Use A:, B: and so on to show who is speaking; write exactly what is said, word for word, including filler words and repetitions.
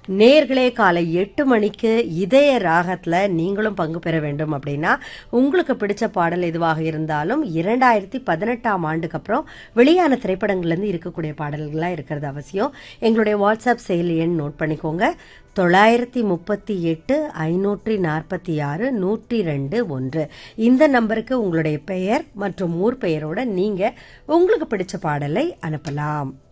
A: நேர்களே, காலை எட்டு மணிக்கு இதய ராகத்துல நீங்களும் பங்கு பெற வேண்டும் அப்படின்னா உங்களுக்கு பிடிச்ச பாடல் எதுவாக இருந்தாலும் இரண்டாயிரத்தி பதினெட்டாம் ஆண்டுக்கு அப்புறம் வெளியான திரைப்படங்கள்ல இருந்து இருக்கக்கூடிய பாடல்களா இருக்கிறது அவசியம். எங்களுடைய வாட்ஸ்அப் செயலி எண் நோட் பண்ணிக்கோங்க. தொள்ளாயிரத்தி முப்பத்தி எட்டு ஐநூற்றி நாற்பத்தி ஆறு நூற்றி ரெண்டு ஒன்று. இந்த நம்பருக்கு உங்களுடைய பெயர் மற்றும் ஊர் பெயரோட நீங்க உங்களுக்கு பிடிச்ச பாடலை அனுப்பலாம்.